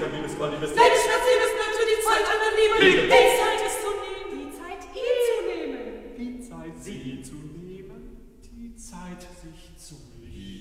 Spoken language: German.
kein Liebesqual, liebes Nein, Schatz, liebes Nöte, die Zeit einer Liebe, die Zeit ist zu nehmen, die Zeit ihn zu nehmen. Die Zeit sie zu nehmen, die Zeit sich zu lieben.